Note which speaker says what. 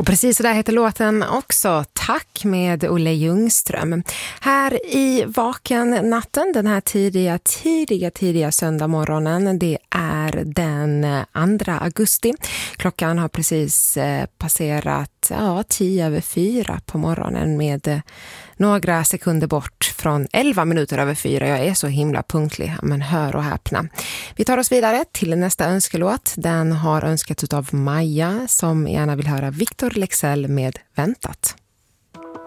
Speaker 1: Och precis så där heter låten också, Tack med Olle Ljungström. Här i Vaken natten, den här tidiga söndag morgonen, det är den 2 augusti. Klockan har precis passerat 4:10 på morgonen med några sekunder bort från 11 minuter över 4. Jag är så himla punktlig, men hör och häpna. Vi tar oss vidare till nästa önskelåt. Den har önskats av Maja som gärna vill höra Victor Lexell med Väntat.